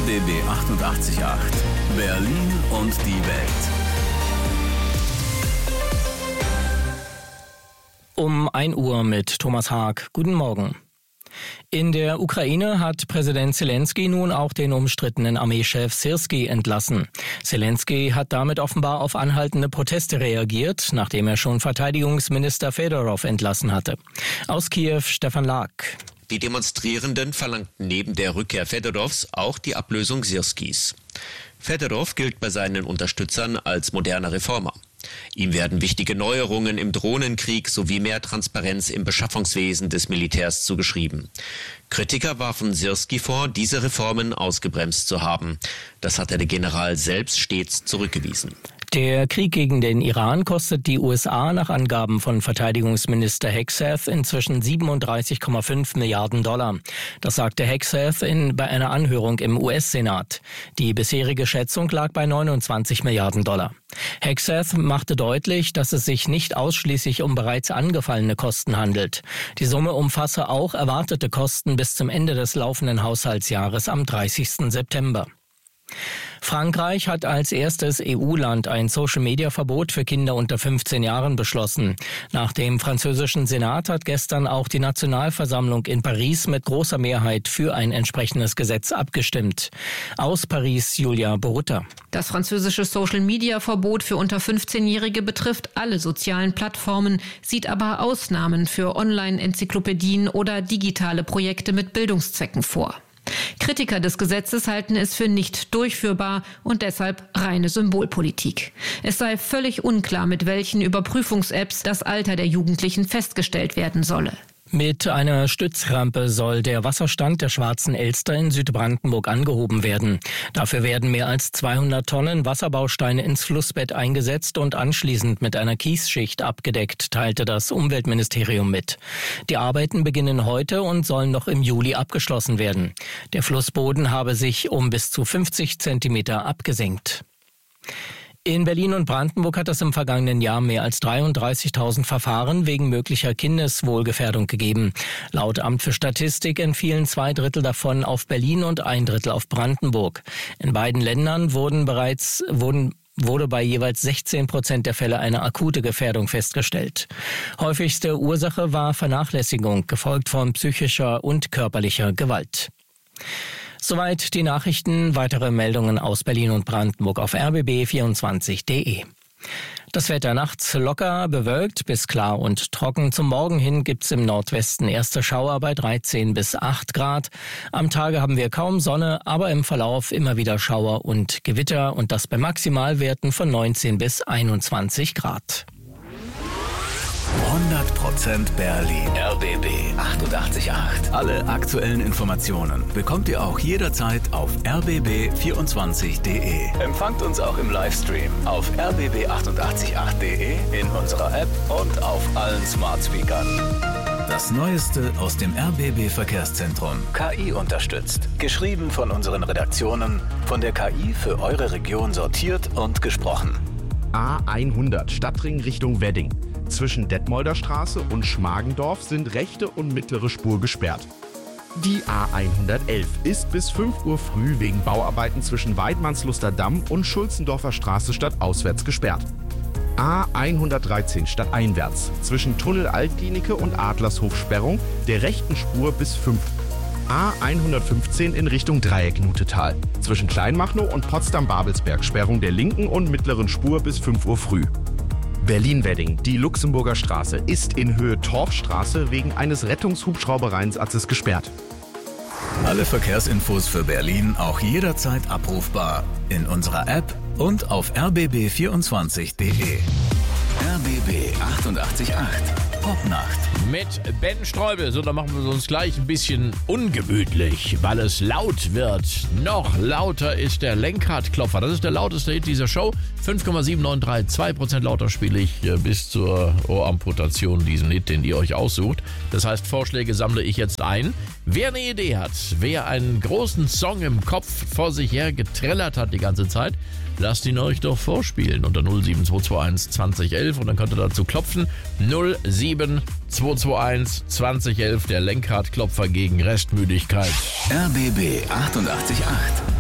RBB 88.8 Berlin und die Welt. Um 1 Uhr mit Thomas Haag. Guten Morgen. In der Ukraine hat Präsident Zelensky nun auch den umstrittenen Armeechef Syrskij entlassen. Zelensky hat damit offenbar auf anhaltende Proteste reagiert, nachdem er schon Verteidigungsminister Fedorov entlassen hatte. Aus Kiew Stefan Lag. Die Demonstrierenden verlangten neben der Rückkehr Fedorovs auch die Ablösung Syrskijs. Fedorov gilt bei seinen Unterstützern als moderner Reformer. Ihm werden wichtige Neuerungen im Drohnenkrieg sowie mehr Transparenz im Beschaffungswesen des Militärs zugeschrieben. Kritiker warfen Syrskij vor, diese Reformen ausgebremst zu haben. Das hatte der General selbst stets zurückgewiesen. Der Krieg gegen den Iran kostet die USA nach Angaben von Verteidigungsminister Hegseth inzwischen 37,5 Milliarden Dollar. Das sagte Hegseth bei einer Anhörung im US-Senat. Die bisherige Schätzung lag bei 29 Milliarden Dollar. Hegseth machte deutlich, dass es sich nicht ausschließlich um bereits angefallene Kosten handelt. Die Summe umfasse auch erwartete Kosten bis zum Ende des laufenden Haushaltsjahres am 30. September. Frankreich hat als erstes EU-Land ein Social-Media-Verbot für Kinder unter 15 Jahren beschlossen. Nach dem französischen Senat hat gestern auch die Nationalversammlung in Paris mit großer Mehrheit für ein entsprechendes Gesetz abgestimmt. Aus Paris Julia Borutta. Das französische Social-Media-Verbot für unter 15-Jährige betrifft alle sozialen Plattformen, sieht aber Ausnahmen für Online-Enzyklopädien oder digitale Projekte mit Bildungszwecken vor. Kritiker des Gesetzes halten es für nicht durchführbar und deshalb reine Symbolpolitik. Es sei völlig unklar, mit welchen Überprüfungs-Apps das Alter der Jugendlichen festgestellt werden solle. Mit einer Stützrampe soll der Wasserstand der Schwarzen Elster in Südbrandenburg angehoben werden. Dafür werden mehr als 200 Tonnen Wasserbausteine ins Flussbett eingesetzt und anschließend mit einer Kiesschicht abgedeckt, teilte das Umweltministerium mit. Die Arbeiten beginnen heute und sollen noch im Juli abgeschlossen werden. Der Flussboden habe sich um bis zu 50 Zentimeter abgesenkt. In Berlin und Brandenburg hat es im vergangenen Jahr mehr als 33.000 Verfahren wegen möglicher Kindeswohlgefährdung gegeben. Laut Amt für Statistik entfielen 2/3 davon auf Berlin und 1/3 auf Brandenburg. In beiden Ländern wurde bei jeweils 16% der Fälle eine akute Gefährdung festgestellt. Häufigste Ursache war Vernachlässigung, gefolgt von psychischer und körperlicher Gewalt. Soweit die Nachrichten. Weitere Meldungen aus Berlin und Brandenburg auf rbb24.de. Das Wetter nachts locker, bewölkt bis klar und trocken. Zum Morgen hin gibt's im Nordwesten erste Schauer bei 13 bis 8 Grad. Am Tage haben wir kaum Sonne, aber im Verlauf immer wieder Schauer und Gewitter und das bei Maximalwerten von 19 bis 21 Grad. 100% Berlin. RBB 88.8. Alle aktuellen Informationen bekommt ihr auch jederzeit auf rbb24.de. Empfangt uns auch im Livestream auf rbb888.de, in unserer App und auf allen Smart Speakern. Das Neueste aus dem RBB Verkehrszentrum. KI unterstützt. Geschrieben von unseren Redaktionen, von der KI für eure Region sortiert und gesprochen. A100 Stadtring Richtung Wedding. Zwischen Detmolder Straße und Schmargendorf sind rechte und mittlere Spur gesperrt. Die A111 ist bis 5 Uhr früh wegen Bauarbeiten zwischen Weidmannsluster Damm und Schulzendorfer Straße stadtauswärts gesperrt. A113 stadteinwärts zwischen Tunnel Altklinike und Adlershof Sperrung der rechten Spur bis 5. A115 in Richtung Dreieck Nutetal zwischen Kleinmachnow und Potsdam-Babelsberg Sperrung der linken und mittleren Spur bis 5 Uhr früh. Berlin-Wedding, die Luxemburger Straße, ist in Höhe Torfstraße wegen eines Rettungshubschraubereinsatzes gesperrt. Alle Verkehrsinfos für Berlin auch jederzeit abrufbar in unserer App und auf rbb24.de. RBB 88.8 Popnacht. Mit Ben Streubel. So, dann machen wir uns gleich ein bisschen ungemütlich, weil es laut wird. Noch lauter ist der Lenkradklopfer. Das ist der lauteste Hit dieser Show. 5,793, 2% lauter spiele ich bis zur Ohramputation diesen Hit, den ihr euch aussucht. Das heißt, Vorschläge sammle ich jetzt ein. Wer eine Idee hat, wer einen großen Song im Kopf vor sich her getrellert hat die ganze Zeit, lasst ihn euch doch vorspielen unter 07221 2011 und dann könnt ihr dazu klopfen. 07221 2011, der Lenkradklopfer gegen Restmüdigkeit. RBB 88.8